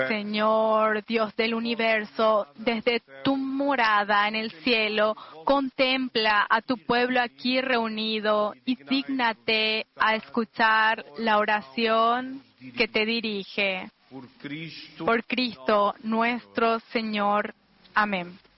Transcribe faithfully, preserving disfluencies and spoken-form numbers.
Señor, Dios del universo, desde tu morada en el cielo, contempla a tu pueblo aquí reunido y dígnate a escuchar la oración que te dirige. Por Cristo nuestro Señor. Amén.